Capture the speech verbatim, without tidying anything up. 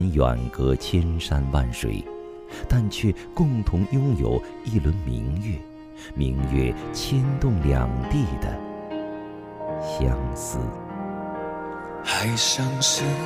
远隔千山万水，但却共同拥有一轮明月，明月牵动两地的相思。 海上是